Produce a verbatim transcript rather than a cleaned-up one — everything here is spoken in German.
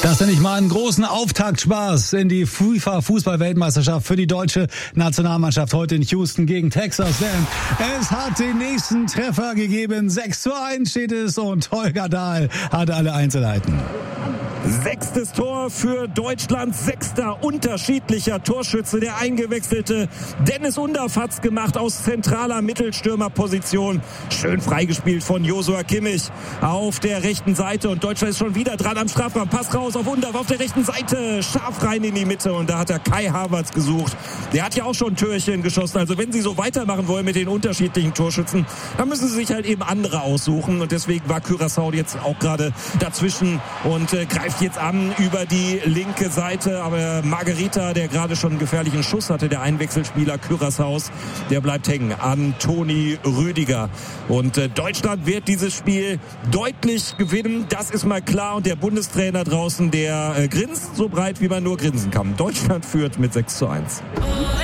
Das nenne ich mal einen großen Auftaktspaß in die FIFA-Fußball-Weltmeisterschaft für die deutsche Nationalmannschaft heute in Houston gegen Texas. Denn es hat den nächsten Treffer gegeben. sechs zu eins steht es und Holger Dahl hatte alle Einzelheiten. Sechstes Tor für Deutschland, sechster unterschiedlicher Torschütze. Der eingewechselte Dennis Undaff hat's gemacht aus zentraler Mittelstürmerposition. Schön freigespielt von Joshua Kimmich auf der rechten Seite. Und Deutschland ist schon wieder dran am Strafraum. Pass raus auf Undaff auf der rechten Seite. Scharf rein in die Mitte. Und da hat er Kai Havertz gesucht. Der hat ja auch schon ein Türchen geschossen. Also wenn Sie so weitermachen wollen mit den unterschiedlichen Torschützen, dann müssen Sie sich halt eben andere aussuchen. Und deswegen war Curaçao jetzt auch gerade dazwischen und äh, greift jetzt an über die linke Seite, aber Margarita, der gerade schon einen gefährlichen Schuss hatte, der Einwechselspieler Curaçaos, der bleibt hängen an Toni Rüdiger. Und äh, Deutschland wird dieses Spiel deutlich gewinnen, das ist mal klar. Und der Bundestrainer draußen, der äh, grinst so breit, wie man nur grinsen kann. Deutschland führt mit sechs zu eins.